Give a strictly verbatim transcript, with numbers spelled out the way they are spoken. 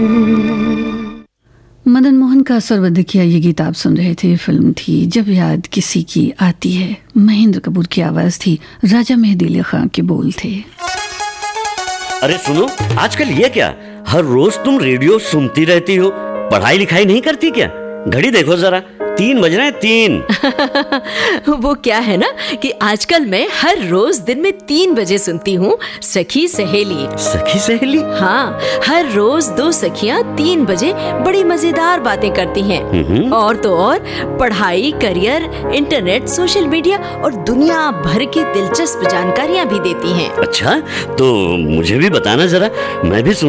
मदन मोहन का सर्वोदय किया ये गीत आप सुन रहे थे। फिल्म थी जब याद किसी की आती है। महेंद्र कपूर की आवाज थी, राजा मेहदी अली खां के बोल थे। अरे सुनो, आजकल ये क्या, हर रोज तुम रेडियो सुनती रहती हो, पढ़ाई लिखाई नहीं करती क्या? घड़ी देखो जरा, तीन बज रहे हैं, तीन। वो क्या है ना कि आजकल मैं हर रोज दिन में तीन बजे सुनती हूँ सखी सहेली। सखी सहेली? हाँ, हर रोज दो सखियाँ तीन बजे बड़ी मजेदार बातें करती हैं। और तो और पढ़ाई, करियर, इंटरनेट, सोशल मीडिया और दुनिया भर की दिलचस्प जानकारियाँ भी देती हैं। अच्छा, तो मुझे भी बताना जरा, मैं भी सुन